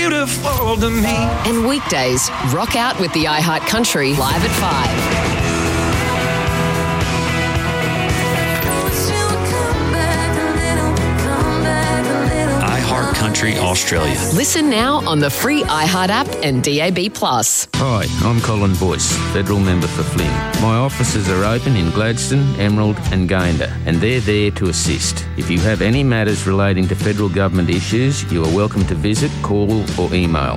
beautiful to me. And weekdays, rock out with the iHeart Country live at 5. Country Australia. Listen now on the free iHeart app and DAB+. Hi, I'm Colin Boyce, Federal Member for Flynn. My offices are open in Gladstone, Emerald and Gayndah, and they're there to assist. If you have any matters relating to federal government issues, you are welcome to visit, call or email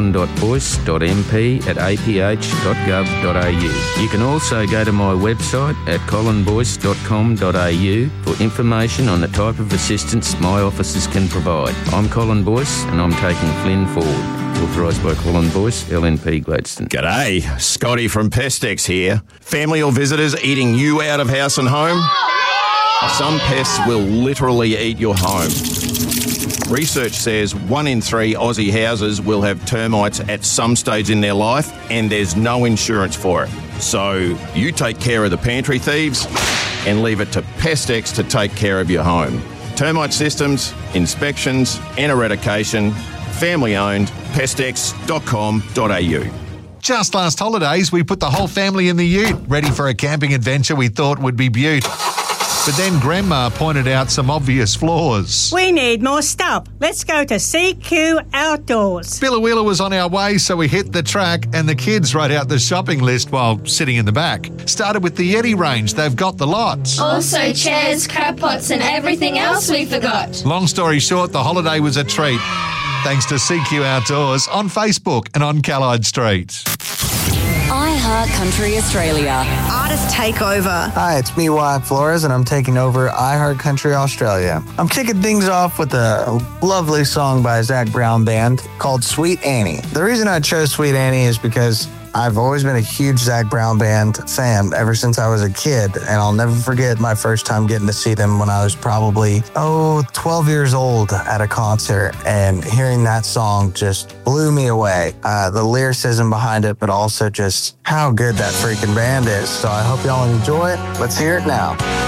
colin.boyce.mp@aph.gov.au. You can also go to my website at colinboyce.com.au for information on the type of assistance my offices can provide. I'm Colin Boyce and I'm taking Flynn forward. Authorised by Colin Boyce, LNP Gladstone. G'day, Scotty from Pestex here. Family or visitors eating you out of house and home? Some pests will literally eat your home. Research says 1 in 3 Aussie houses will have termites at some stage in their life, and there's no insurance for it. So you take care of the pantry thieves and leave it to Pestex to take care of your home. Termite systems, inspections and eradication. Family owned. Pestex.com.au. Just last holidays, we put the whole family in the ute, ready for a camping adventure we thought would be beaut. But then Grandma pointed out some obvious flaws. We need more stuff. Let's go to CQ Outdoors. Billawheeler was on our way, so we hit the track and the kids wrote out the shopping list while sitting in the back. Started with the Yeti range. They've got the lots. Also chairs, crab pots and everything else we forgot. Long story short, the holiday was a treat. Thanks to CQ Outdoors on Facebook and on Callide Street. iHeart Country Australia. Artist Takeover. Hi, it's me, Wyatt Flores, and I'm taking over iHeart Country Australia. I'm kicking things off with a lovely song by Zac Brown Band called Sweet Annie. The reason I chose Sweet Annie is because I've always been a huge Zac Brown Band fan ever since I was a kid, and I'll never forget my first time getting to see them when I was probably, 12 years old at a concert, and hearing that song just blew me away. The lyricism behind it, but also just how good that freaking band is. So I hope y'all enjoy it. Let's hear it now.